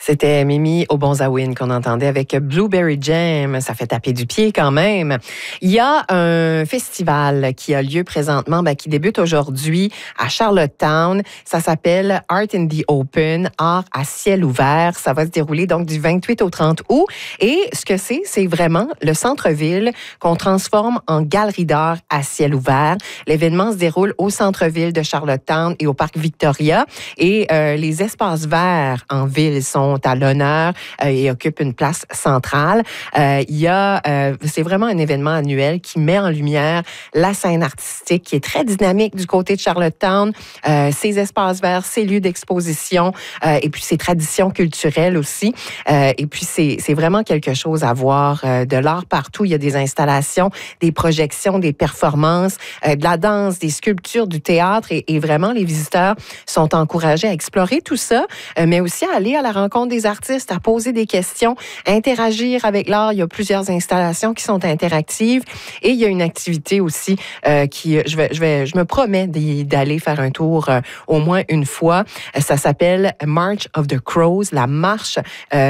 C'était Mimi Obonzawin qu'on entendait avec Blueberry Jam. Ça fait taper du pied quand même. Il y a un festival qui a lieu présentement, qui débute aujourd'hui à Charlottetown. Ça s'appelle Art in the Open, art à ciel ouvert. Ça va se dérouler donc du 28 au 30 août. Et ce que c'est vraiment le centre-ville qu'on transforme en galerie d'art à ciel ouvert. L'événement se déroule au centre-ville de Charlottetown et au parc Victoria. Et les espaces verts en ville sont à l'honneur et occupent une place centrale. C'est vraiment un événement annuel qui met en lumière la scène artistique qui est très dynamique du côté de Charlottetown, ses espaces verts, ses lieux d'exposition et puis ses traditions culturelles aussi. Et puis c'est vraiment quelque chose à voir. De l'art partout, il y a des installations, des projections, des performances, de la danse, des sculptures, du théâtre et vraiment les visiteurs sont encouragés à explorer tout ça, mais aussi à aller à la rencontre des artistes, à poser des questions, interagir avec l'art. Il y a plusieurs installations qui sont interactives et il y a une activité aussi je me promets d'aller faire un tour au moins une fois. Ça s'appelle March of the Crows, la marche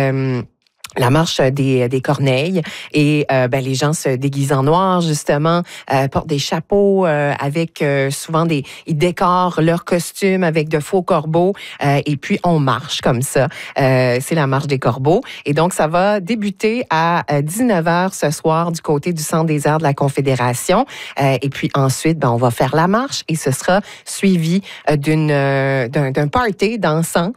des corneilles et les gens se déguisent en noir justement, portent des chapeaux avec souvent ils décorent leurs costumes avec de faux corbeaux et puis on marche comme ça. C'est la marche des corbeaux et donc ça va débuter à 19h ce soir du côté du Centre des arts de la Confédération et puis ensuite on va faire la marche et ce sera suivi d'un party dansant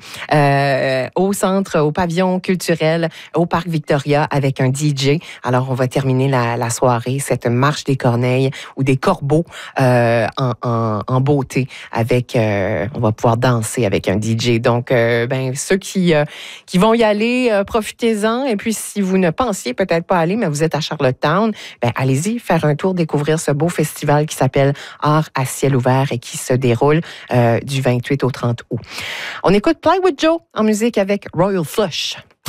au pavillon culturel au parc Victoria avec un DJ. Alors, on va terminer la soirée, cette marche des corneilles ou des corbeaux en beauté avec, on va pouvoir danser avec un DJ. Donc, ceux qui vont y aller, profitez-en. Et puis, si vous ne pensiez peut-être pas aller, mais vous êtes à Charlottetown, allez-y faire un tour, découvrir ce beau festival qui s'appelle Art à ciel ouvert et qui se déroule du 28 au 30 août. On écoute Plywood Joe en musique avec Royal Flush.